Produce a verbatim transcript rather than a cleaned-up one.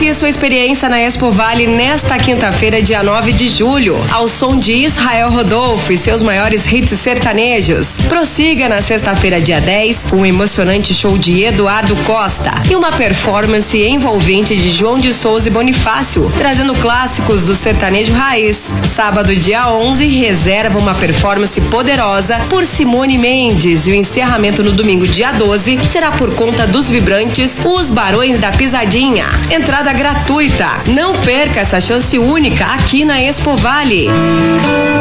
Crie sua experiência na Expo Vale nesta quinta-feira, dia nove de julho, ao som de Israel Rodolfo e seus maiores hits sertanejos. Prossiga na sexta-feira, dia dez, um emocionante show de Eduardo Costa e uma performance envolvente de João de Souza e Bonifácio, trazendo clássicos do sertanejo raiz. Sábado, dia onze, reserva uma performance poderosa por Simone Mendes e o encerramento no domingo, dia doze, será por conta dos vibrantes Os Barões da Pisadinha. Entrada gratuita. Não perca essa chance única aqui na Expo Vale.